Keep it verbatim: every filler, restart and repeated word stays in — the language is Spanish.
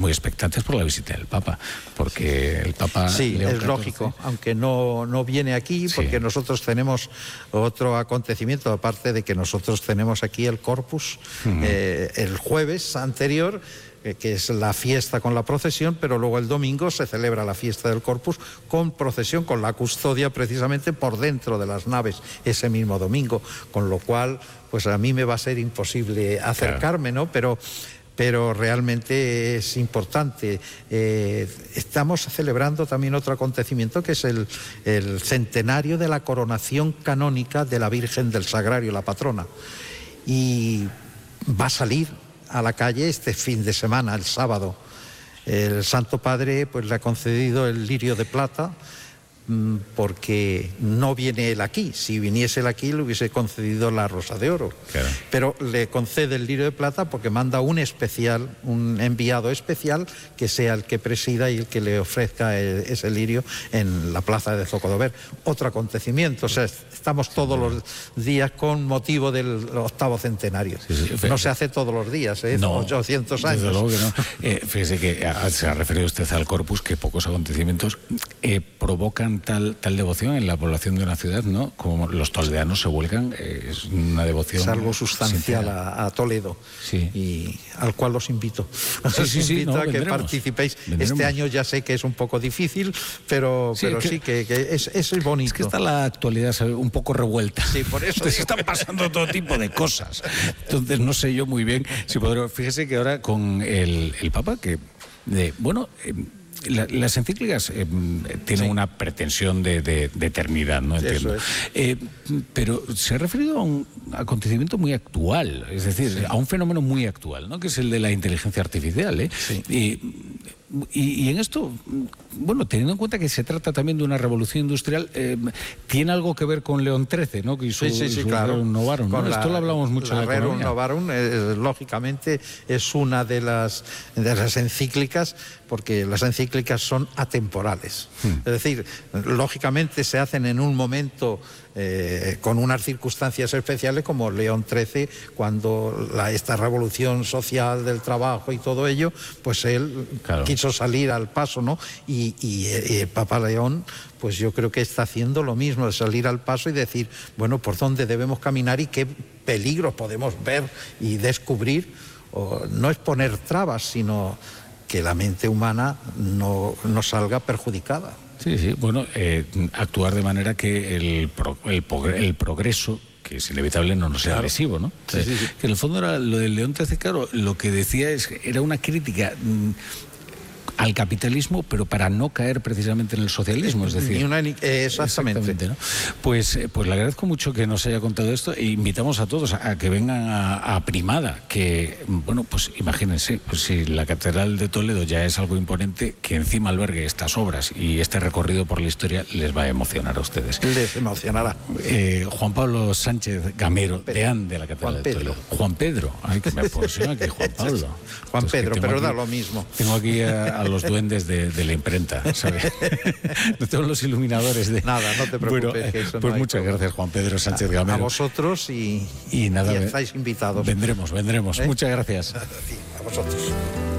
muy expectantes por la visita del Papa, porque el Papa... Sí, León es catorce, lógico, aunque no, no viene aquí, porque sí. nosotros tenemos otro acontecimiento, aparte de que nosotros tenemos aquí el Corpus, uh-huh. eh, el jueves anterior, eh, que es la fiesta con la procesión, pero luego el domingo se celebra la fiesta del Corpus con procesión, con la custodia precisamente por dentro de las naves ese mismo domingo, con lo cual, pues a mí me va a ser imposible acercarme, claro. ¿no? Pero... pero realmente es importante. Eh, estamos celebrando también otro acontecimiento que es el, el centenario de la coronación canónica de la Virgen del Sagrario, la patrona. Y va a salir a la calle este fin de semana, el sábado. El Santo Padre pues, le ha concedido el lirio de plata, porque no viene él aquí. Si viniese él aquí le hubiese concedido la rosa de oro, claro. Pero le concede el lirio de plata porque manda un especial, un enviado especial que sea el que presida y el que le ofrezca ese lirio en la plaza de Zocodover. Otro acontecimiento, o sea, estamos todos los días con motivo del octavo centenario. Sí, sí, no se hace todos los días, ¿eh? No, ochocientos años. Desde luego que no. Eh, fíjese que se ha referido usted al Corpus, que pocos acontecimientos eh, provocan Tal, tal devoción en la población de una ciudad, ¿no? Como los toledanos se vuelcan, eh, es una devoción... Es algo sustancial a, a Toledo, sí. Y al cual los invito. Sí, sí, os sí, invito no, a que vendremos, participéis. Vendremos. Este año ya sé que es un poco difícil, pero sí, pero que, sí que, que es, es bonito. Es que está la actualidad ¿sabe? Un poco revuelta. Sí, por eso se están pasando todo tipo de cosas. Entonces no sé yo muy bien si podré... Fíjese que ahora con el, el Papa, que, de, bueno... Eh, La, las encíclicas eh, tienen sí. una pretensión de, de, de eternidad, ¿no? Entiendo. Eso es. Eh, pero se ha referido a un acontecimiento muy actual, es decir, sí. a un fenómeno muy actual, ¿no? Que es el de la inteligencia artificial, ¿eh? Sí. Y, y, y en esto, bueno, teniendo en cuenta que se trata también de una revolución industrial, eh, tiene algo que ver con León trece, ¿no? Que hizo, sí, sí, sí, su claro. Rerum Novarum, ¿no? La, Esto lo hablamos mucho la en la Rerum economía. Novarum, eh, lógicamente, es una de las, de las encíclicas, porque las encíclicas son atemporales. Hmm. Es decir, lógicamente se hacen en un momento eh, con unas circunstancias especiales como León trece, cuando la, esta revolución social del trabajo y todo ello, pues él claro. quiso salir al paso, ¿no? Y, y, y el Papa León, pues yo creo que está haciendo lo mismo, de salir al paso y decir, bueno, por dónde debemos caminar y qué peligros podemos ver y descubrir. O, no es poner trabas, sino que la mente humana no, no salga perjudicada. Sí, sí, bueno, eh, actuar de manera que el, pro, el, el progreso, que es inevitable, no nos sea claro. lesivo, ¿no? Sí, sí, sí. Que en el fondo era lo del León trece, claro, lo que decía es que era una crítica mmm, al capitalismo, pero para no caer precisamente en el socialismo, es decir... Una, eh, exactamente. exactamente ¿no? Pues, pues le agradezco mucho que nos haya contado esto e invitamos a todos a, a que vengan a, a Primada, que, bueno, pues imagínense, pues si la Catedral de Toledo ya es algo imponente, que encima albergue estas obras y este recorrido por la historia les va a emocionar a ustedes. Les emocionará. Eh, Juan Pablo Sánchez Gamero, deán de la Catedral Juan de Pedro. Toledo. Juan Pedro. Ay, que me apasiona que Juan Pablo. Juan Entonces, Pedro, pero aquí, da lo mismo. Tengo aquí a, a los duendes de, de la imprenta, ¿sabes? No tengo los iluminadores de... Nada, no te preocupes. Bueno, que eso pues no muchas problema. gracias, Juan Pedro Sánchez Gamero. A vosotros y, y, nada, y estáis invitados. Vendremos, vendremos. ¿Eh? Muchas gracias. A vosotros.